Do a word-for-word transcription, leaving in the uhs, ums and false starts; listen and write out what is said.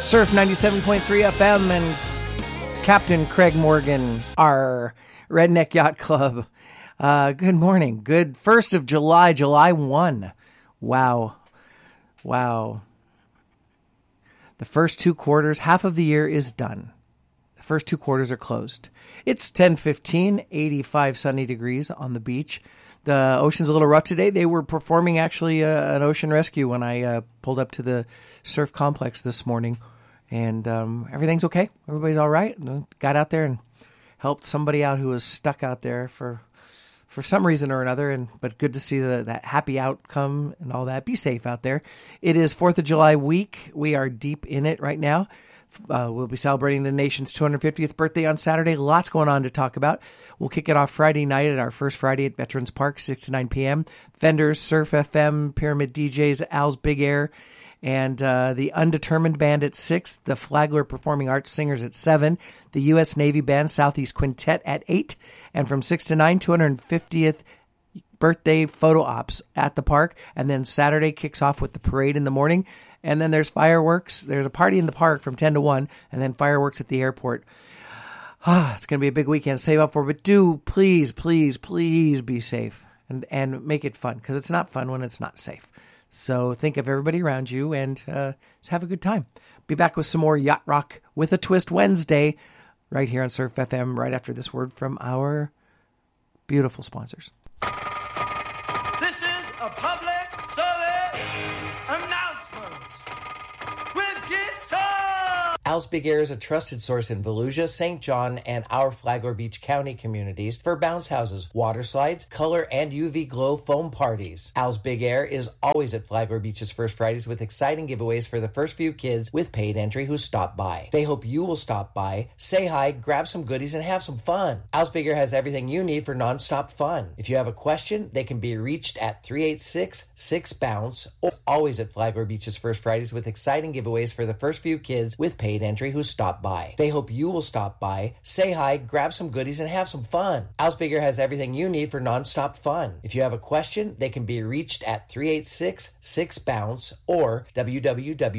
Surf ninety-seven point three F M and Captain Craig Morgan, our Redneck Yacht Club. Uh, good morning. Good first of July, July first. Wow. Wow. The first two quarters, half of the year is done. The first two quarters are closed. It's ten fifteen, eighty-five sunny degrees on the beach. The ocean's a little rough today. They were performing actually uh, an ocean rescue when I uh, pulled up to the surf complex this morning. And um, everything's okay. Everybody's all right. Got out there and helped somebody out who was stuck out there for for some reason or another. And but good to see the, that happy outcome and all that. Be safe out there. It is fourth of July week. We are deep in it right now. Uh, we'll be celebrating the nation's two hundred fiftieth birthday on Saturday. Lots going on to talk about. We'll kick it off Friday night at our first Friday at Veterans Park, six to nine p.m. Vendors, Surf F M, Pyramid D Js, Al's Big Air, and uh, the Undetermined Band at six, the Flagler Performing Arts Singers at seven, the U S Navy Band Southeast Quintet at eight, and from six to nine, two hundred fiftieth birthday photo ops at the park. And then Saturday kicks off with the parade in the morning. And then there's fireworks. There's a party in the park from ten to one, and then fireworks at the airport. Ah, it's going to be a big weekend. Save up for, but do please, please, please be safe and, and make it fun, because it's not fun when it's not safe. So think of everybody around you and uh, just have a good time. Be back with some more Yacht Rock with a Twist Wednesday right here on Surf F M right after this word from our beautiful sponsors. This is a public service announcement with Guitar. Al's Big Air is a trusted source in Volusia, Saint John, and our Flagler Beach County communities for bounce houses, water slides, color, and U V glow foam parties. Al's Big Air is always at Flagler Beach's First Fridays with exciting giveaways for the first few kids with paid entry who stop by. They hope you will stop by, say hi, grab some goodies, and have some fun. Al's Big Air has everything you need for nonstop fun. If you have a question, they can be reached at three eight six, six bounce, or always at Flagler Beach's First Fridays with exciting giveaways for the first few kids with paid entry who stop by. They hope you will stop by, say hi, grab some goodies, and have some fun. Al's Big Air has everything you need for nonstop fun. If you have a question, they can be reached at three eight six, six bounce or w w w